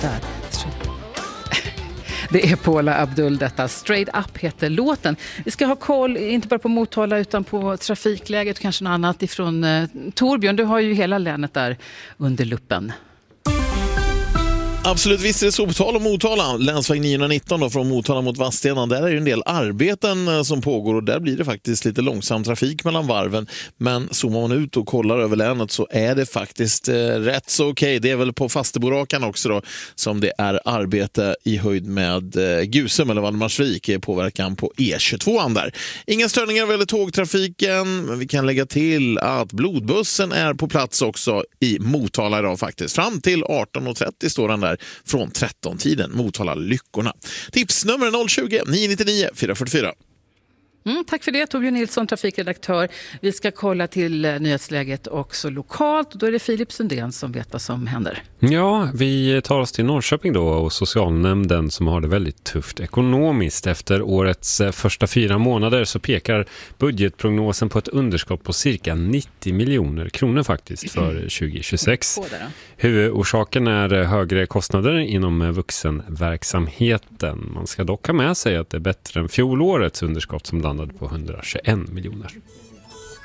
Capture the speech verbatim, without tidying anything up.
Där. Det är Paula Abdul, detta. Straight Up heter låten. Vi ska ha koll, inte bara på Motala utan på trafikläget och kanske något annat ifrån eh, Torbjörn. Du har ju hela länet där under luppen. Absolut, visst är det så. På tal om Motala, länsväg niohundranitton då, från Motala mot Vadstena. Där är ju en del arbeten som pågår och där blir det faktiskt lite långsam trafik mellan varven. Men zoomar man ut och kollar över länet så är det faktiskt eh, rätt så okej. Det är väl på Fasteborakan också då som det är arbete i höjd med eh, Gusum eller Valdemarsvik i påverkan på E tjugotvå där. Inga störningar vad gäller tågtrafiken, men vi kan lägga till att blodbussen är på plats också i Motala idag faktiskt. Fram till arton och trettio står den där från tretton-tiden. Motala Lyckorna. Tipsnummer noll tjugo nio nittionio fyra fyrtiofyra. Mm, tack för det, Torbjörn Nilsson, trafikredaktör. Vi ska kolla till eh, nyhetsläget också lokalt. Då är det Filip Sundén som vet vad som händer. Ja, vi tar oss till Norrköping då och socialnämnden som har det väldigt tufft ekonomiskt. Efter årets eh, första fyra månader så pekar budgetprognosen på ett underskott på cirka nittio miljoner kronor faktiskt för tjugo tjugosex. Huvudorsaken är eh, högre kostnader inom eh, vuxenverksamheten. Man ska dock ha med sig att det är bättre än fjolårets underskott som landade på hundratjugoen miljoner.